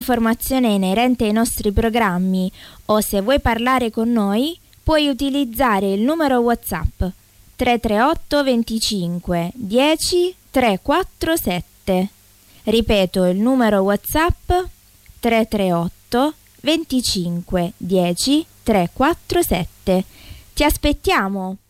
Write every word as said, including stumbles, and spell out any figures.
informazione inerente ai nostri programmi o se vuoi parlare con noi, puoi utilizzare il numero WhatsApp tre tre otto venticinque dieci trequarantasette. Ripeto il numero WhatsApp tre tre otto venticinque dieci trequarantasette. Ti aspettiamo!